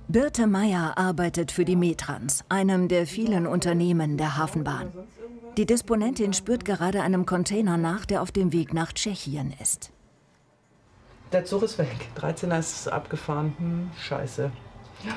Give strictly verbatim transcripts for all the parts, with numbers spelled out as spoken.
Birte Meyer arbeitet für die Metrans, einem der vielen Unternehmen der Hafenbahn. Die Disponentin spürt gerade einem Container nach, der auf dem Weg nach Tschechien ist. Der Zug ist weg. dreizehner ist abgefahren. Hm, scheiße. Ja.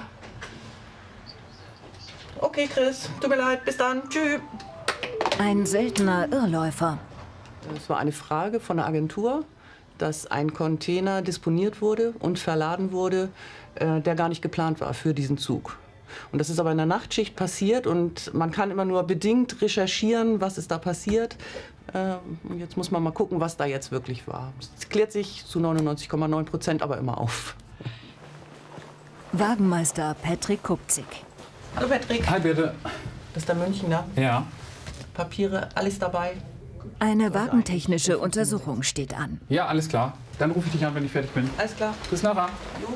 Okay, Chris, tut mir leid. Bis dann. Tschüss. Ein seltener Irrläufer. Es war eine Frage von der Agentur, dass ein Container disponiert wurde und verladen wurde, äh, der gar nicht geplant war für diesen Zug. Und das ist aber in der Nachtschicht passiert und man kann immer nur bedingt recherchieren, was ist da passiert. Äh, und jetzt muss man mal gucken, was da jetzt wirklich war. Es klärt sich zu neunundneunzig Komma neun Prozent aber immer auf. Wagenmeister Patrick Kupzig. Hallo Patrick. Hi Birte. Das ist der Münchner. Ja. Papiere, alles dabei. Eine wagentechnische Untersuchung steht an. Ja, alles klar. Dann rufe ich dich an, wenn ich fertig bin. Alles klar. Bis nachher. Jo.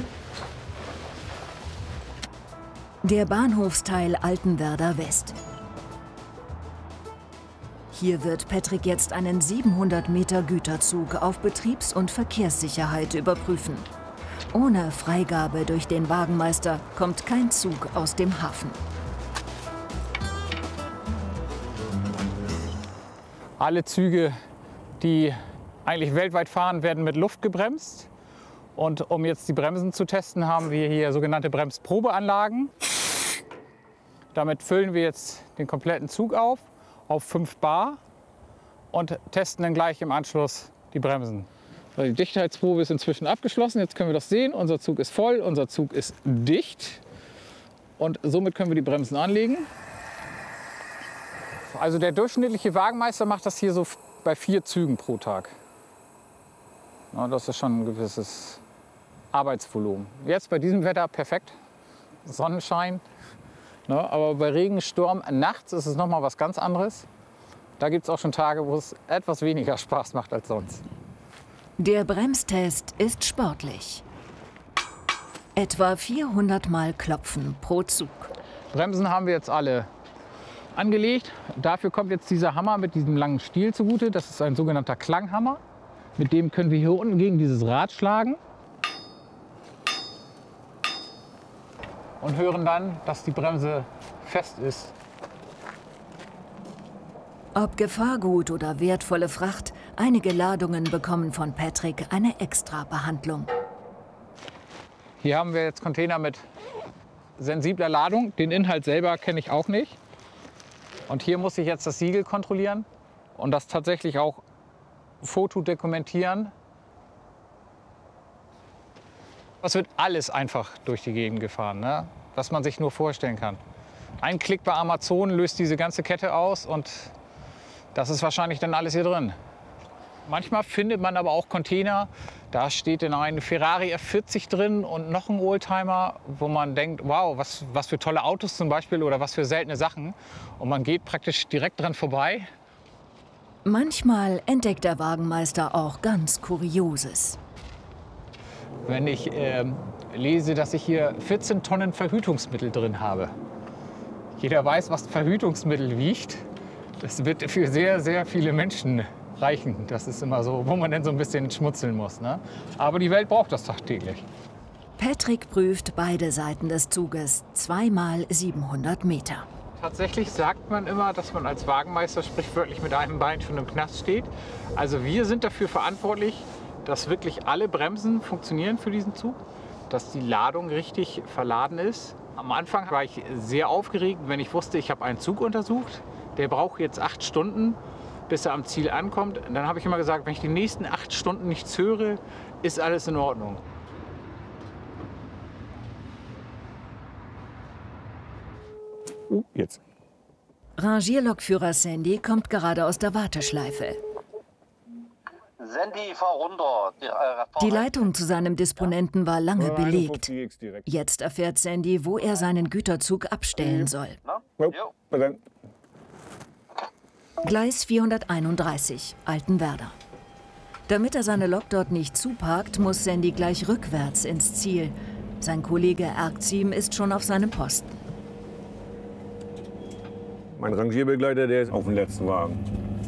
Der Bahnhofsteil Altenwerder West. Hier wird Patrick jetzt einen siebenhundert Meter Güterzug auf Betriebs- und Verkehrssicherheit überprüfen. Ohne Freigabe durch den Wagenmeister kommt kein Zug aus dem Hafen. Alle Züge, die eigentlich weltweit fahren, werden mit Luft gebremst. Und um jetzt die Bremsen zu testen, haben wir hier sogenannte Bremsprobeanlagen. Damit füllen wir jetzt den kompletten Zug auf, auf fünf Bar und testen dann gleich im Anschluss die Bremsen. Die Dichtheitsprobe ist inzwischen abgeschlossen. Jetzt können wir das sehen. Unser Zug ist voll, unser Zug ist dicht. Und somit können wir die Bremsen anlegen. Also der durchschnittliche Wagenmeister macht das hier so bei vier Zügen pro Tag. Ja, das ist schon ein gewisses Arbeitsvolumen. Jetzt bei diesem Wetter perfekt, Sonnenschein. Ne, aber bei Regen, Sturm, nachts ist es noch mal was ganz anderes. Da gibt es auch schon Tage, wo es etwas weniger Spaß macht als sonst. Der Bremstest ist sportlich. Etwa vierhundert Mal klopfen pro Zug. Bremsen haben wir jetzt alle angelegt. Dafür kommt jetzt dieser Hammer mit diesem langen Stiel zugute. Das ist ein sogenannter Klanghammer. Mit dem können wir hier unten gegen dieses Rad schlagen. Und hören dann, dass die Bremse fest ist. Ob Gefahrgut oder wertvolle Fracht, einige Ladungen bekommen von Patrick eine Extra-Behandlung. Hier haben wir jetzt Container mit sensibler Ladung. Den Inhalt selber kenne ich auch nicht. Und hier muss ich jetzt das Siegel kontrollieren und das tatsächlich auch fotodokumentieren. Es wird alles einfach durch die Gegend gefahren, ne? Was man sich nur vorstellen kann. Ein Klick bei Amazon löst diese ganze Kette aus und das ist wahrscheinlich dann alles hier drin. Manchmal findet man aber auch Container, da steht in einem Ferrari F vierzig drin und noch ein Oldtimer, wo man denkt, wow, was, was für tolle Autos zum Beispiel oder was für seltene Sachen. Und man geht praktisch direkt dran vorbei. Manchmal entdeckt der Wagenmeister auch ganz Kurioses. Wenn ich äh, lese, dass ich hier vierzehn Tonnen Verhütungsmittel drin habe. Jeder weiß, was Verhütungsmittel wiegt. Das wird für sehr, sehr viele Menschen reichen. Das ist immer so, wo man dann so ein bisschen schmutzeln muss, ne? Aber die Welt braucht das tagtäglich. Patrick prüft beide Seiten des Zuges, zweimal siebenhundert Meter. Tatsächlich sagt man immer, dass man als Wagenmeister sprichwörtlich mit einem Bein schon im Knast steht. Also wir sind dafür verantwortlich, dass wirklich alle Bremsen funktionieren für diesen Zug, dass die Ladung richtig verladen ist. Am Anfang war ich sehr aufgeregt, wenn ich wusste, ich habe einen Zug untersucht. Der braucht jetzt acht Stunden, bis er am Ziel ankommt. Und dann habe ich immer gesagt, wenn ich die nächsten acht Stunden nichts höre, ist alles in Ordnung. Uh, jetzt. Rangierlokführer Sandy kommt gerade aus der Warteschleife. Sandy, fahr runter. Die, äh, fahr Die Leitung zu seinem Disponenten war lange belegt. direkt. Jetzt erfährt Sandy, wo er seinen Güterzug abstellen soll. Na? Jo, Jo. bis dann. Gleis vierhunderteinunddreißig, Altenwerder. Damit er seine Lok dort nicht zuparkt, muss Sandy gleich rückwärts ins Ziel. Sein Kollege Erkziem ist schon auf seinem Posten. Mein Rangierbegleiter, der ist auf dem letzten Wagen.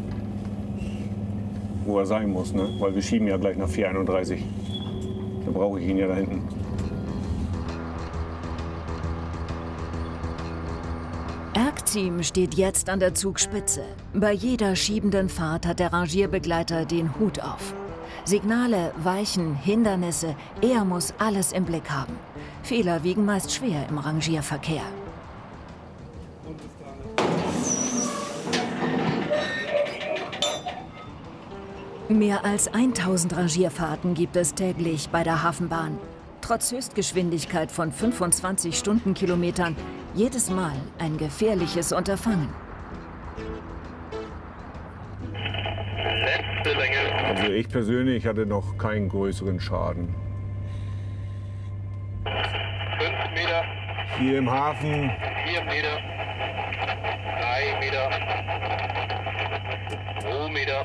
Wo er sein muss, ne? Weil wir schieben ja gleich nach vier einunddreißig. Da brauche ich ihn ja da hinten. Erkziem steht jetzt an der Zugspitze. Bei jeder schiebenden Fahrt hat der Rangierbegleiter den Hut auf. Signale, Weichen, Hindernisse, er muss alles im Blick haben. Fehler wiegen meist schwer im Rangierverkehr. Mehr als tausend Rangierfahrten gibt es täglich bei der Hafenbahn. Trotz Höchstgeschwindigkeit von fünfundzwanzig Stundenkilometern jedes Mal ein gefährliches Unterfangen. Also ich persönlich hatte noch keinen größeren Schaden. fünf Meter, Hier im Hafen vier Meter, drei Meter, zwei Meter.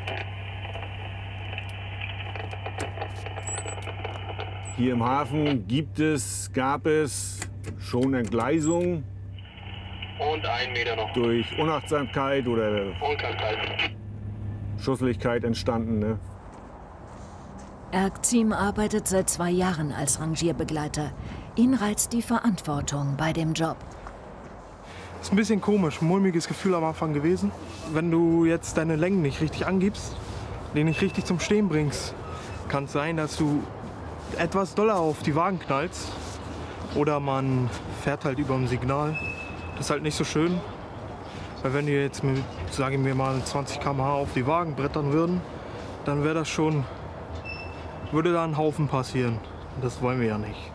Hier im Hafen gibt es, gab es schon Entgleisungen Und ein Meter noch. durch Unachtsamkeit oder Unkrankheit. Schusslichkeit entstanden. Ne? Erkziem arbeitet seit zwei Jahren als Rangierbegleiter. Ihn reizt die Verantwortung bei dem Job. Ist ein bisschen komisch, ein mulmiges Gefühl am Anfang gewesen. Wenn du jetzt deine Längen nicht richtig angibst, den nicht richtig zum Stehen bringst, kann es sein, dass du etwas doller auf die Wagen knallst. Oder man fährt halt über dem Signal. Das ist halt nicht so schön. Weil wenn wir jetzt mit, sagen wir mal, zwanzig Kilometer pro Stunde auf die Wagen brettern würden, dann wäre das schon, würde da ein Haufen passieren. Das wollen wir ja nicht.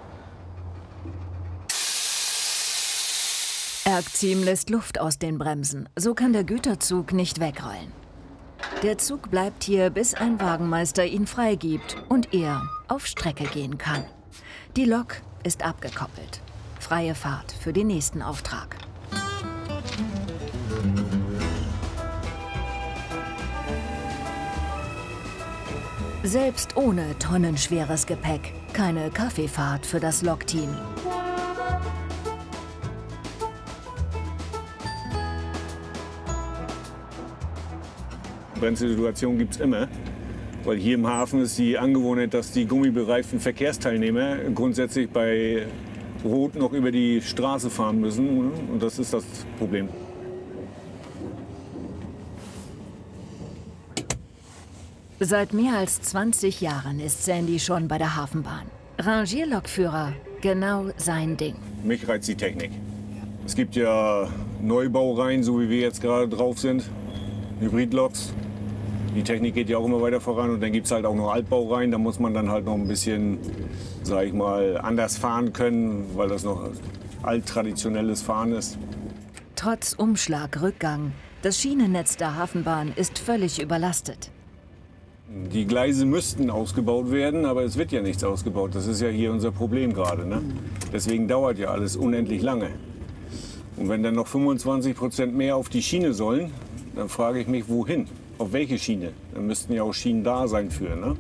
Erkziem lässt Luft aus den Bremsen. So kann der Güterzug nicht wegrollen. Der Zug bleibt hier, bis ein Wagenmeister ihn freigibt und er auf Strecke gehen kann. Die Lok ist abgekoppelt. Freie Fahrt für den nächsten Auftrag. Selbst ohne tonnenschweres Gepäck keine Kaffeefahrt für das Lokteam. Bremssituation gibt es immer. Weil hier im Hafen ist die Angewohnheit, dass die gummibereiften Verkehrsteilnehmer grundsätzlich bei Rot noch über die Straße fahren müssen. Und das ist das Problem. Seit mehr als zwanzig Jahren ist Sandy schon bei der Hafenbahn. Rangierlokführer, genau sein Ding. Mich reizt die Technik. Es gibt ja Neubaureihen, so wie wir jetzt gerade drauf sind, Hybridloks. Die Technik geht ja auch immer weiter voran und dann gibt es halt auch noch Altbaureihen. Da muss man dann halt noch ein bisschen, sag ich mal, anders fahren können, weil das noch alttraditionelles Fahren ist. Trotz Umschlag, Rückgang, das Schienennetz der Hafenbahn ist völlig überlastet. Die Gleise müssten ausgebaut werden, aber es wird ja nichts ausgebaut. Das ist ja hier unser Problem gerade. Ne? Deswegen dauert ja alles unendlich lange. Und wenn dann noch fünfundzwanzig Prozent mehr auf die Schiene sollen, dann frage ich mich, wohin? Auf welche Schiene? Dann müssten ja auch Schienen da sein für, ne?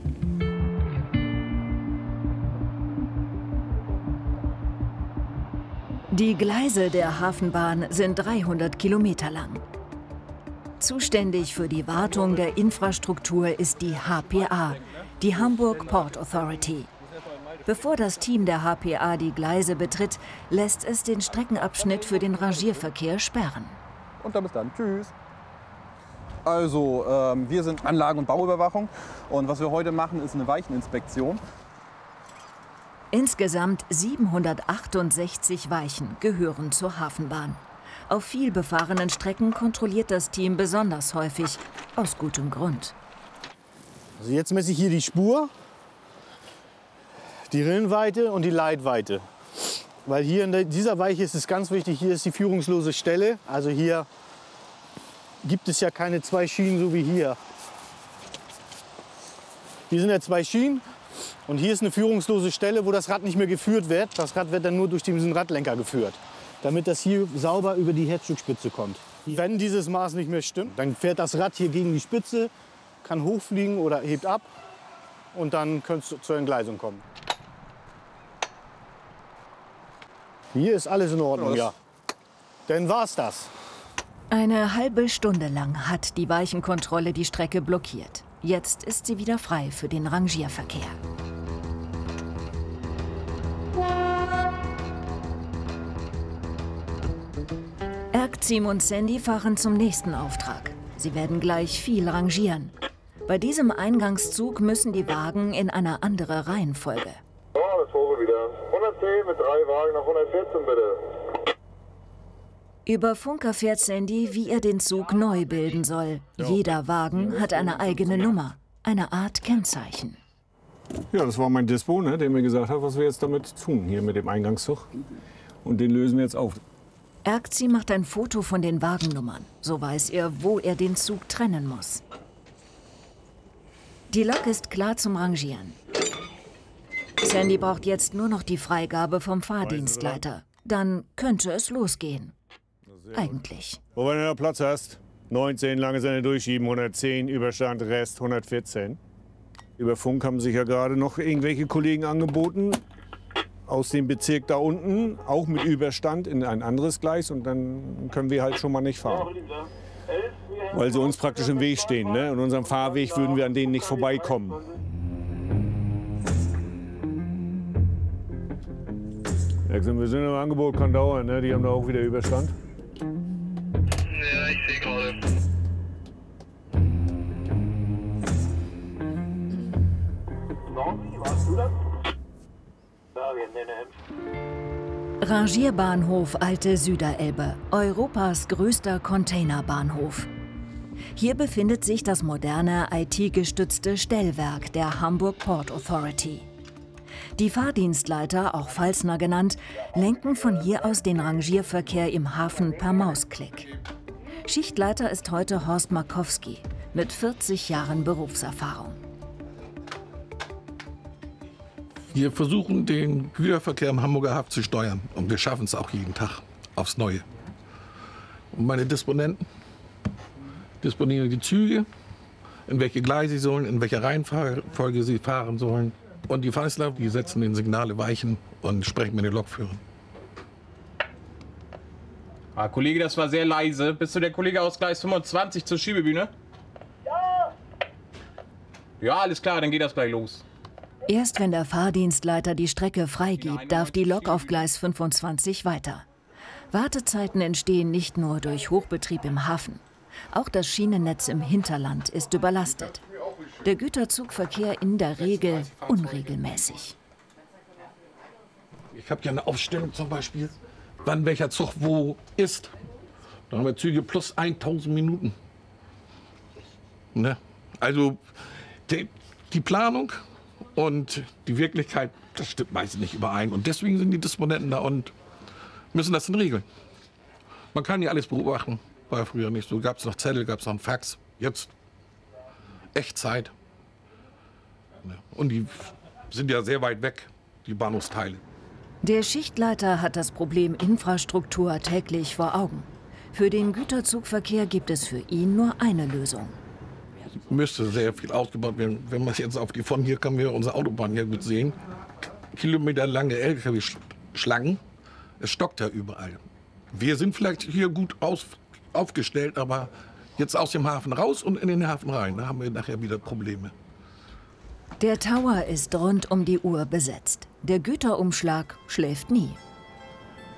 Die Gleise der Hafenbahn sind dreihundert Kilometer lang. Zuständig für die Wartung der Infrastruktur ist die H P A, die Hamburg Port Authority. Bevor das Team der H P A die Gleise betritt, lässt es den Streckenabschnitt für den Rangierverkehr sperren. Und dann bis dann. Tschüss. Also, ähm, wir sind Anlagen- und Bauüberwachung und was wir heute machen, ist eine Weicheninspektion. Insgesamt siebenhundertachtundsechzig Weichen gehören zur Hafenbahn. Auf viel befahrenen Strecken kontrolliert das Team besonders häufig, aus gutem Grund. Also jetzt messe ich hier die Spur, die Rillenweite und die Leitweite. Weil hier in dieser Weiche ist es ganz wichtig, hier ist die führungslose Stelle. Also hier gibt es ja keine zwei Schienen so wie hier. Hier sind ja zwei Schienen und hier ist eine führungslose Stelle, wo das Rad nicht mehr geführt wird. Das Rad wird dann nur durch diesen Radlenker geführt, damit das hier sauber über die Herzstückspitze kommt. Wenn dieses Maß nicht mehr stimmt, dann fährt das Rad hier gegen die Spitze, kann hochfliegen oder hebt ab und dann könnte es zur Entgleisung kommen. Hier ist alles in Ordnung, ja. Dann war's das. Eine halbe Stunde lang hat die Weichenkontrolle die Strecke blockiert. Jetzt ist sie wieder frei für den Rangierverkehr. Erkzim und Sandy fahren zum nächsten Auftrag. Sie werden gleich viel rangieren. Bei diesem Eingangszug müssen die Wagen in eine andere Reihenfolge. Oh, das Vogel wieder. hundertzehn mit drei Wagen nach hundertvierzehn, bitte. Über Funk erfährt Sandy, wie er den Zug neu bilden soll. Jeder Wagen hat eine eigene Nummer, eine Art Kennzeichen. Ja, das war mein Dispo, ne, der mir gesagt hat, was wir jetzt damit tun, hier mit dem Eingangszug. Und den lösen wir jetzt auf. Erkzim macht ein Foto von den Wagennummern. So weiß er, wo er den Zug trennen muss. Die Lok ist klar zum Rangieren. Sandy braucht jetzt nur noch die Freigabe vom Fahrdienstleiter. Dann könnte es losgehen. Eigentlich. Wo wenn du da Platz hast, neunzehn, lange Sende durchschieben, hundertzehn, Überstand, Rest hundertvierzehn. Über Funk haben sich ja gerade noch irgendwelche Kollegen angeboten, aus dem Bezirk da unten, auch mit Überstand in ein anderes Gleis. Und dann können wir halt schon mal nicht fahren. Weil sie uns praktisch im Weg stehen. Ne? In unserem Fahrweg würden wir an denen nicht vorbeikommen. Wir sind im Angebot, kann dauern. Ne? Die haben da auch wieder Überstand. Ja, ich sehe gerade. Warst du das? Rangierbahnhof Alte Süderelbe, Europas größter Containerbahnhof. Hier befindet sich das moderne I T-gestützte Stellwerk der Hamburg Port Authority. Die Fahrdienstleiter, auch Falsner genannt, lenken von hier aus den Rangierverkehr im Hafen per Mausklick. Schichtleiter ist heute Horst Markowski mit vierzig Jahren Berufserfahrung. Wir versuchen, den Güterverkehr im Hamburger Hafen zu steuern. Und wir schaffen es auch jeden Tag aufs Neue. Und meine Disponenten disponieren die Züge, in welche Gleise sie sollen, in welcher Reihenfolge sie fahren sollen. Und die Falsner, die setzen den Signale Weichen und sprechen mit den Lokführern. Ah, Kollege, das war sehr leise. Bist du der Kollege aus Gleis fünfundzwanzig zur Schiebebühne? Ja! Ja, alles klar, dann geht das gleich los. Erst wenn der Fahrdienstleiter die Strecke freigibt, darf die Lok auf Gleis fünfundzwanzig weiter. Wartezeiten entstehen nicht nur durch Hochbetrieb im Hafen. Auch das Schienennetz im Hinterland ist überlastet. Der Güterzugverkehr in der Regel unregelmäßig. Ich habe ja eine Aufstellung zum Beispiel, wann welcher Zug wo ist. Da haben wir Züge plus tausend Minuten. Ne? Also die, die Planung und die Wirklichkeit, das stimmt meistens nicht überein. Und deswegen sind die Disponenten da und müssen das dann regeln. Man kann ja alles beobachten. War ja früher nicht so. Gab es noch Zettel, gab es noch einen Fax. Jetzt Echtzeit. Und die sind ja sehr weit weg, die Bahnhofsteile. Der Schichtleiter hat das Problem Infrastruktur täglich vor Augen. Für den Güterzugverkehr gibt es für ihn nur eine Lösung. Müsste sehr viel ausgebaut werden. Wenn man jetzt auf die von hier kann wir unsere Autobahn hier gut sehen. Kilometerlange L K W-Schlangen. Es stockt ja überall. Wir sind vielleicht hier gut aus, aufgestellt, aber jetzt aus dem Hafen raus und in den Hafen rein. Da haben wir nachher wieder Probleme. Der Tower ist rund um die Uhr besetzt. Der Güterumschlag schläft nie.